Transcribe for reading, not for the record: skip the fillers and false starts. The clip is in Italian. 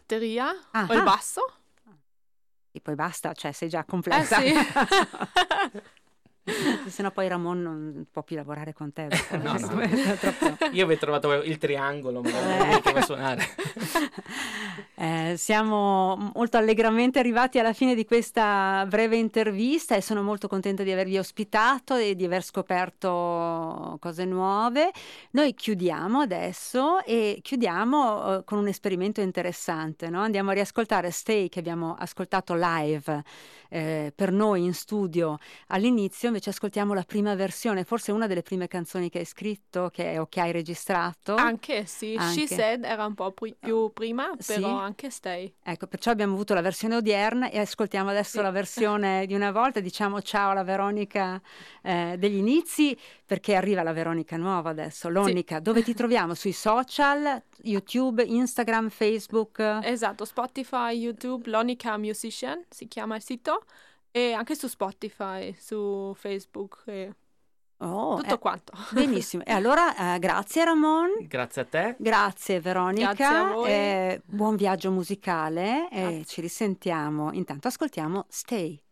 batteria Ah, o il basso. E poi basta, cioè sei già complessa. Sì. Se no poi Ramon non può più lavorare con te dopo. No. Troppo. Io avevo trovato il triangolo, magari non poteva suonare. Siamo molto allegramente arrivati alla fine di questa breve intervista e sono molto contenta di avervi ospitato e di aver scoperto cose nuove. Noi chiudiamo adesso e chiudiamo con un esperimento interessante, no? Andiamo a riascoltare Stay, che abbiamo ascoltato live per noi in studio all'inizio, invece ascoltiamo la prima versione, forse una delle prime canzoni che hai scritto o che hai registrato. Anche sì, She Said era un po' più prima, Sì. però anche Stay. Ecco, perciò abbiamo avuto la versione odierna e ascoltiamo adesso la versione di una volta. Diciamo ciao alla Veronica degli inizi, perché arriva la Veronica nuova adesso. Lonica, dove ti troviamo? Sui social, YouTube, Instagram, Facebook? Esatto, Spotify, YouTube, Lonica Musician si chiama il sito, e anche su Spotify, su Facebook, tutto quanto. Benissimo. E allora grazie Ramon. Grazie a te. Grazie Veronica. Grazie a voi. Buon viaggio musicale e Grazie. ci risentiamo. Intanto ascoltiamo Stay.